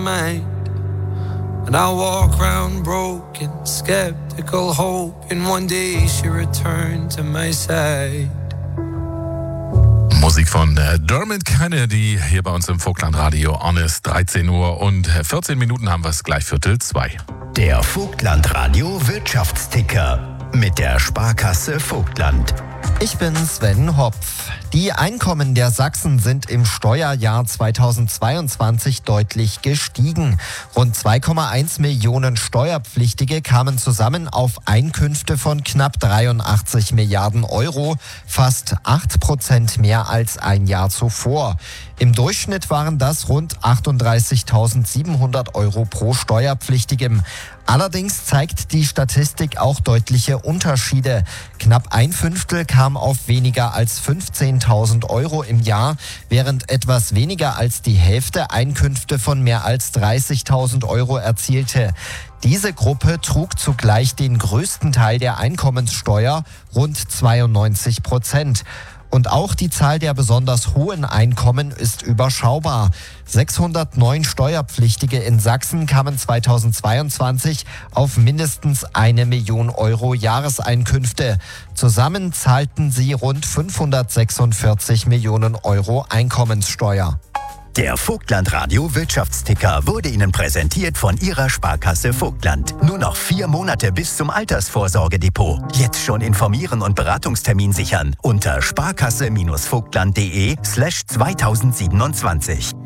mind. And I walk around broken, skeptical, hoping one day she'll return to my side. Musik von Dermot Kennedy hier bei uns im Vogtlandradio. Honest, 13 Uhr und 14 Minuten haben wir es, gleich 1:45. Der Vogtlandradio Wirtschaftsticker mit der Sparkasse Vogtland. Ich bin Sven Hopf. Die Einkommen der Sachsen sind im Steuerjahr 2022 deutlich gestiegen. Rund 2,1 Millionen Steuerpflichtige kamen zusammen auf Einkünfte von knapp 83 Milliarden Euro, fast 8% mehr als ein Jahr zuvor. Im Durchschnitt waren das rund 38.700 Euro pro Steuerpflichtigem. Allerdings zeigt die Statistik auch deutliche Unterschiede. Knapp ein Fünftel kam auf weniger als 15.000 Euro im Jahr, während etwas weniger als die Hälfte Einkünfte von mehr als 30.000 Euro erzielte. Diese Gruppe trug zugleich den größten Teil der Einkommenssteuer, rund 92%. Und auch die Zahl der besonders hohen Einkommen ist überschaubar. 609 Steuerpflichtige in Sachsen kamen 2022 auf mindestens 1 Million Euro Jahreseinkünfte. Zusammen zahlten sie rund 546 Millionen Euro Einkommenssteuer. Der Vogtlandradio Wirtschaftsticker wurde Ihnen präsentiert von Ihrer Sparkasse Vogtland. Nur noch 4 Monate bis zum Altersvorsorgedepot. Jetzt schon informieren und Beratungstermin sichern unter sparkasse-vogtland.de/2027.